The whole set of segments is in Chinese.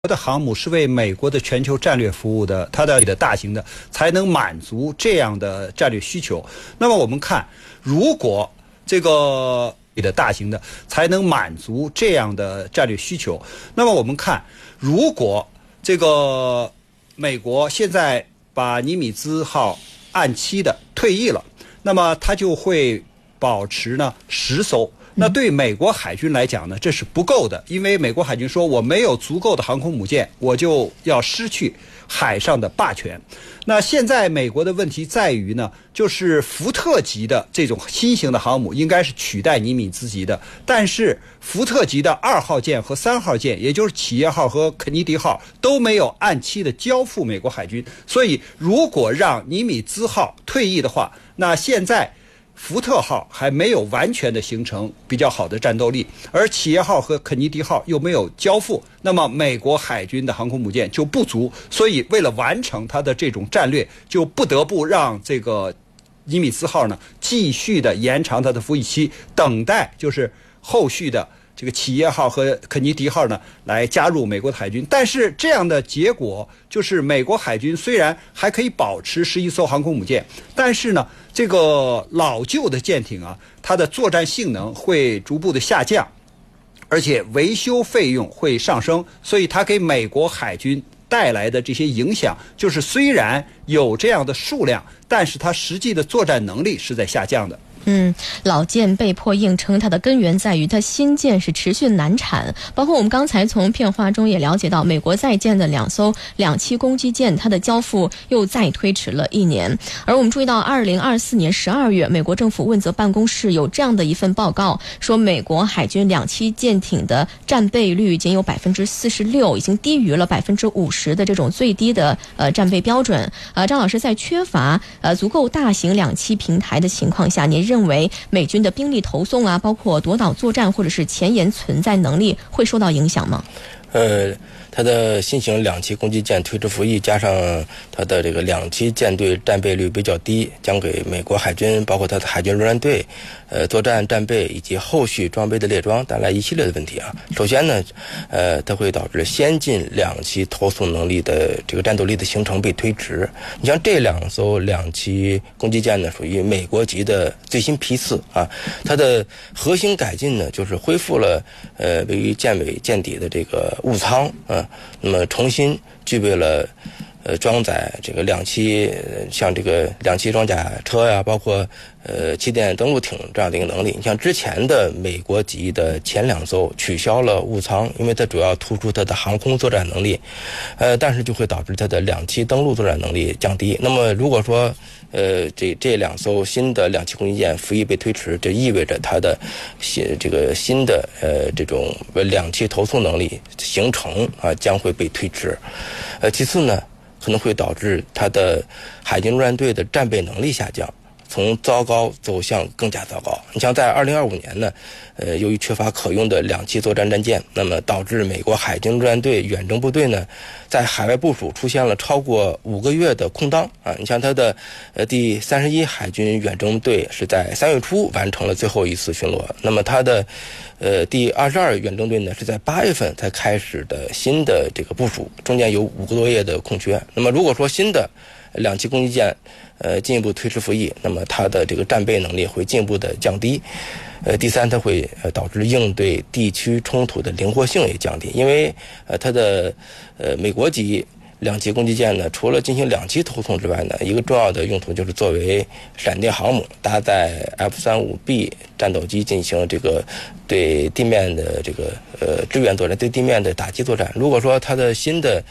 的航母是为美国的全球战略服务的，它的大型的才能满足这样的战略需求。那么我们看，如果这个大型的才能满足这样的战略需求，那么我们看，如果这个美国现在把尼米兹号按期的退役了，那么它就会保持呢10艘。那对美国海军来讲呢，这是不够的，因为美国海军说我没有足够的航空母舰，我就要失去海上的霸权。那现在美国的问题在于呢，就是福特级的这种新型的航母应该是取代尼米兹级的，但是福特级的2号舰和3号舰，也就是企业号和肯尼迪号都没有按期的交付美国海军，所以如果让尼米兹号退役的话，那现在福特号还没有完全的形成比较好的战斗力，而企业号和肯尼迪号又没有交付，那么美国海军的航空母舰就不足，所以为了完成它的这种战略，就不得不让这个尼米兹号呢继续的延长它的服役期，等待就是后续的这个企业号和肯尼迪号呢来加入美国的海军。但是这样的结果就是美国海军虽然还可以保持11艘航空母舰，但是呢这个老旧的舰艇啊，它的作战性能会逐步的下降，而且维修费用会上升，所以它给美国海军带来的这些影响就是虽然有这样的数量，但是它实际的作战能力是在下降的。 老舰被迫硬撑，它的根源在于它新舰是持续难产，包括我们刚才从片花中也了解到，美国在建的2艘2栖攻击舰，它的交付又再推迟了1年。而我们注意到2024年12月，美国政府问责办公室有这样的一份报告，说美国海军2栖舰艇的战备率仅有46%，已经低于了50%的这种最低的战备标准。张老师，在缺乏足够大型2栖平台的情况下，您认为美军的兵力投送啊，包括夺岛作战或者是前沿存在能力会受到影响吗？ 它的新型2栖攻击舰推迟服役，加上它的这个2栖舰队战备率比较低，将给美国海军包括它的海军陆战队作战战备以及后续装备的列装带来一系列的问题啊。首先呢它会导致先进2栖投送能力的这个战斗力的形成被推迟。你像这2艘2栖攻击舰呢，属于美国级的最新批次啊，它的核心改进呢就是恢复了位于舰尾舰底的这个雾舱那么重新具备了装载这个2栖像这个2栖装甲车呀，包括气垫登陆艇这样的一个能力。你像之前的美国级的前2艘取消了雾舱，因为它主要突出它的航空作战能力，但是就会导致它的2栖登陆作战能力降低。那么如果说这2艘新的2栖攻击舰服役被推迟，就意味着它的新的这种2栖投送能力形成将会被推迟。其次呢，可能会导致它的海军陆战队的战备能力下降，从糟糕走向更加糟糕。你像在2025年呢，由于缺乏可用的2栖作战战舰，那么导致美国海军陆战队远征部队呢，在海外部署出现了超过5个月的空档啊。你像它的第31海军远征队是在3月初完成了最后一次巡逻，那么它的第22远征队呢是在8月份才开始的新的这个部署，中间有5个多月的空缺。那么如果说新的2栖攻击舰进一步推迟服役，那么它的这个战备能力会进一步的降低。第三，它会导致应对地区冲突的灵活性也降低，因为它的美国级2栖攻击舰呢，除了进行2栖投送之外呢，一个重要的用途就是作为闪电航母，搭载 F-35B 战斗机进行这个对地面的这个支援作战，对地面的打击作战。如果说它的新的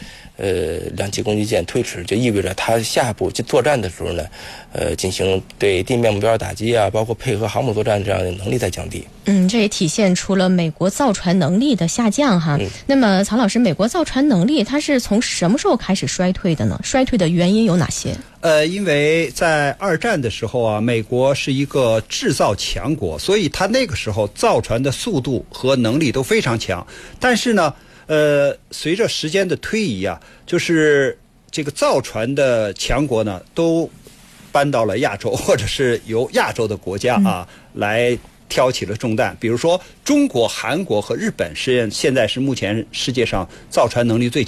2栖攻击舰推迟，就意味着它下一步作战的时候呢，进行对地面目标打击啊，包括配合航母作战这样的能力在降低。 这也体现出了美国造船能力的下降哈。那么曹老师，美国造船能力它是从什么时候开始衰退的呢？衰退的原因有哪些？ 因为在2战的时候啊，美国是一个制造强国，所以它那个时候造船的速度和能力都非常强。但是呢，随着时间的推移啊，就是这个造船的强国呢，都搬到了亚洲，或者是由亚洲的国家来挑起了重担。比如说，中国、韩国和日本现在是目前世界上造船能力最强。